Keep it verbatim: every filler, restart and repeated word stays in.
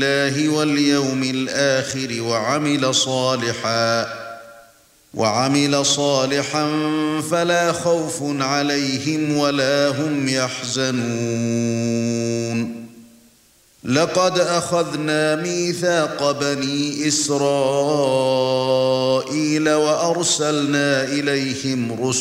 الله واليوم الآخر وعمل صالحا وعمل صالحا فلا خوف عليهم ولا هم يحزنون لقد أخذنا ميثاق بني إسرائيل وأرسلنا إليهم رسلا